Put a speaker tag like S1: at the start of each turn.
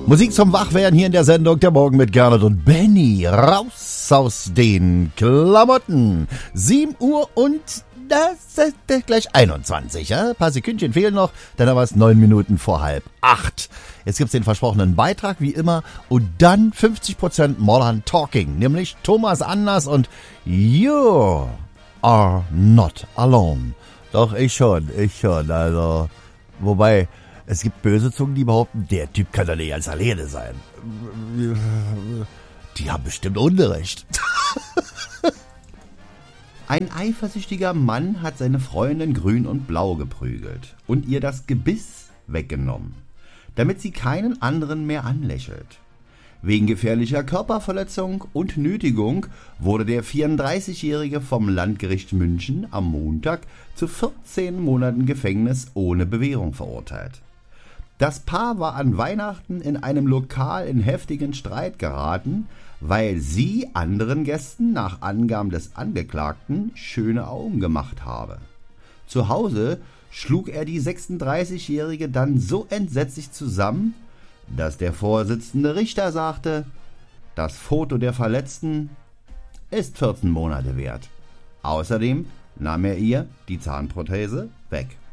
S1: Musik zum Wachwerden hier in der Sendung Der Morgen mit Gernot und Benny. Raus aus den Klamotten. 7 Uhr und das ist gleich 21. Ja? Ein paar Sekündchen fehlen noch, dann haben wir es 9 Minuten vor 7:30. Jetzt gibt's den versprochenen Beitrag, wie immer. Und dann 50% Modern Talking, nämlich Thomas Anders und You are not alone. Doch, ich schon. Also, wobei, es gibt böse Zungen, die behaupten, der Typ kann doch nicht als alleine sein. Die haben bestimmt Unrecht. Ein eifersüchtiger Mann hat seine Freundin grün und blau geprügelt und ihr das Gebiss weggenommen, damit sie keinen anderen mehr anlächelt. Wegen gefährlicher Körperverletzung und Nötigung wurde der 34-Jährige vom Landgericht München am Montag zu 14 Monaten Gefängnis ohne Bewährung verurteilt. Das Paar war an Weihnachten in einem Lokal in heftigen Streit geraten, weil sie anderen Gästen nach Angaben des Angeklagten schöne Augen gemacht habe. Zu Hause schlug er die 36-Jährige dann so entsetzlich zusammen, dass der Vorsitzende Richter sagte, das Foto der Verletzten ist 14 Monate wert. Außerdem nahm er ihr die Zahnprothese weg.